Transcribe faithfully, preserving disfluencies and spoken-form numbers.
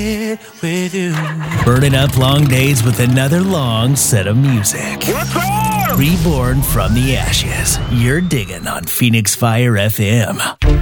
with you. Burning up long days with another long set of music. What's up? Reborn from the ashes. You're digging on Phoenix Fire F M.